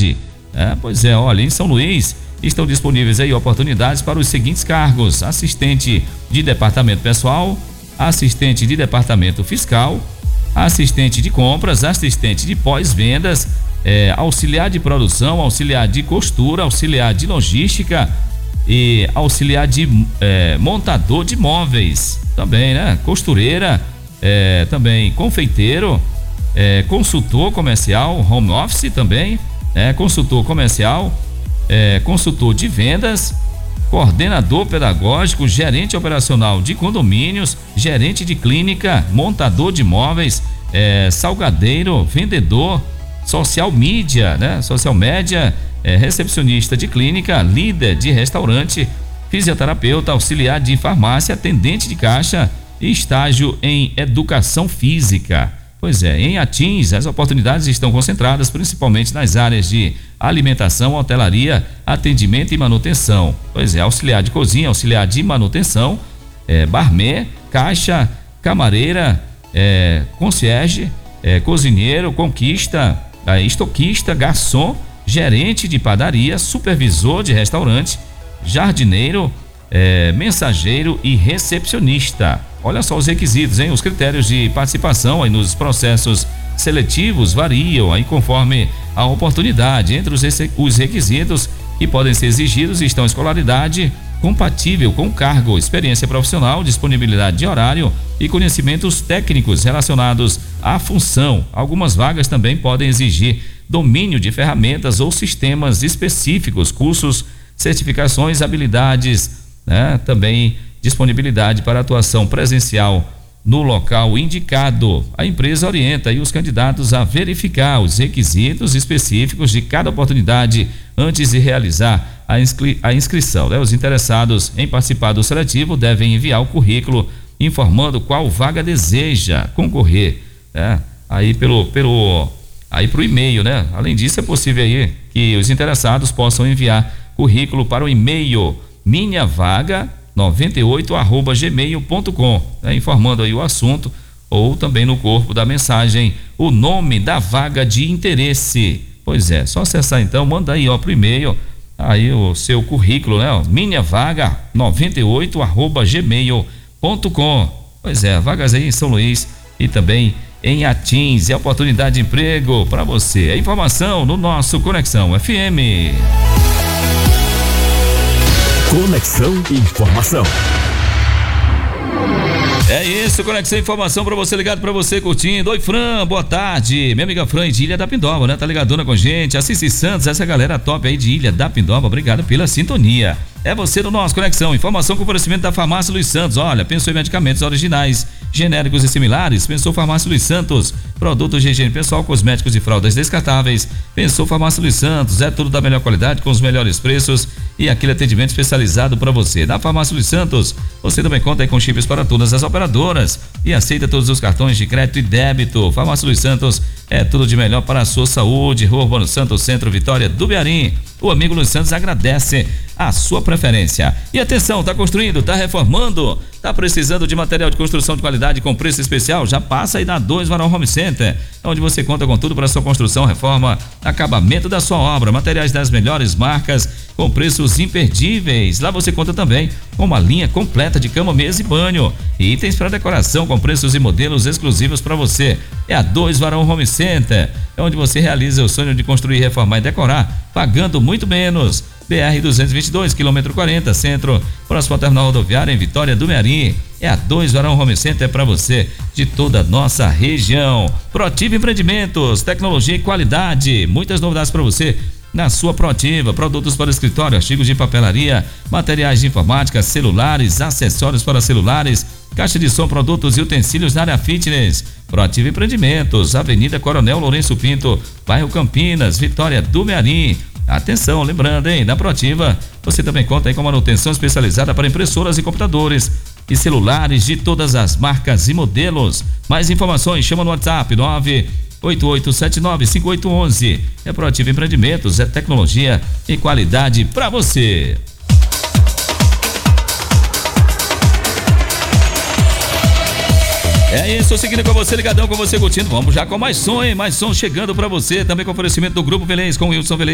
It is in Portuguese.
cidade. Pois é, olha, em São Luís estão disponíveis aí oportunidades para os seguintes cargos: assistente de departamento pessoal, assistente de departamento fiscal, assistente de compras, assistente de pós-vendas, auxiliar de produção, auxiliar de costura, auxiliar de logística e auxiliar de montador de móveis também, né? Costureira, também confeiteiro, consultor comercial, home office também, consultor comercial, consultor de vendas, coordenador pedagógico, gerente operacional de condomínios, gerente de clínica, montador de móveis, salgadeiro, vendedor, social media, né? Social media, recepcionista de clínica, líder de restaurante, fisioterapeuta, auxiliar de farmácia, atendente de caixa e estágio em educação física. Pois é, em Atins as oportunidades estão concentradas principalmente nas áreas de alimentação, hotelaria, atendimento e manutenção. Pois é, auxiliar de cozinha, auxiliar de manutenção, barman, caixa, camareira, concierge, cozinheiro, estoquista, garçom, gerente de padaria, supervisor de restaurante, jardineiro, mensageiro e recepcionista. Olha só os requisitos, hein? Os critérios de participação aí nos processos seletivos variam aí conforme a oportunidade. Entre os requisitos que podem ser exigidos estão escolaridade compatível com o cargo, experiência profissional, disponibilidade de horário e conhecimentos técnicos relacionados à função. Algumas vagas também podem exigir domínio de ferramentas ou sistemas específicos, cursos, certificações, habilidades, né? Também disponibilidade para atuação presencial no local indicado. A empresa orienta aí os candidatos a verificar os requisitos específicos de cada oportunidade antes de realizar a inscrição, né? Os interessados em participar do seletivo devem enviar o currículo informando qual vaga deseja concorrer, né? Aí pro e-mail, né? Além disso, é possível aí que os interessados possam enviar currículo para o e-mail minhavaga98@gmail.com, né? Informando aí o assunto ou também no corpo da mensagem o nome da vaga de interesse. Pois é, só acessar então, manda aí pro e-mail aí o seu currículo, né? minhavaga98@gmail.com. Pois é, vagas aí em São Luís e também em Atins, é oportunidade de emprego para você. A informação no nosso Conexão FM. Conexão Informação. É isso, Conexão Informação para você, ligado para você, curtindo. Oi, Fran, boa tarde. Minha amiga Fran de Ilha da Pindoba, né? Tá ligadona com a gente. Assis Santos, essa galera top aí de Ilha da Pindoba, obrigado pela sintonia. É você no nosso Conexão Informação com oferecimento da Farmácia Luiz Santos. Olha, pensou em medicamentos originais, genéricos e similares? Pensou Farmácia Luiz Santos. Produtos de higiene pessoal, cosméticos e fraldas descartáveis. Pensou Farmácia Luiz Santos. É tudo da melhor qualidade, com os melhores preços e aquele atendimento especializado para você. Na Farmácia Luiz Santos, você também conta aí com chips para todas as operadoras e aceita todos os cartões de crédito e débito. Farmácia Luiz Santos é tudo de melhor para a sua saúde. Rua Urbano Santos, Centro, Vitória do Bearim. O amigo Luiz Santos agradece a sua preferência. E atenção, tá construindo, tá reformando, tá precisando de material de construção de qualidade com preço especial? Já passa aí na 2 Varão Home Center, onde você conta com tudo para sua construção, reforma, acabamento da sua obra, materiais das melhores marcas com preços imperdíveis. Lá você conta também com uma linha completa de cama, mesa e banho, e itens para decoração com preços e modelos exclusivos para você. É a 2 Varão Home Center, é onde você realiza o sonho de construir, reformar e decorar, pagando muito menos. BR-222, quilômetro 40, centro, próximo ao terminal rodoviário em Vitória do Mearim. É a 2 Varão Home Center para você de toda a nossa região. Proativa Empreendimentos, tecnologia e qualidade, muitas novidades para você na sua Proativa. Produtos para escritório, artigos de papelaria, materiais de informática, celulares, acessórios para celulares, caixa de som, produtos e utensílios na área fitness. Proativa Empreendimentos, Avenida Coronel Lourenço Pinto, bairro Campinas, Vitória do Mearim. Atenção, lembrando, hein, na Proativa você também conta aí com manutenção especializada para impressoras e computadores e celulares de todas as marcas e modelos. Mais informações, chama no WhatsApp 988795811. É Proativa Empreendimentos, é tecnologia e qualidade para você. É isso, seguindo com você, ligadão com você, curtindo. Vamos já com mais som, hein? Mais som chegando pra você, também com oferecimento do Grupo Velez, com Wilson Velez.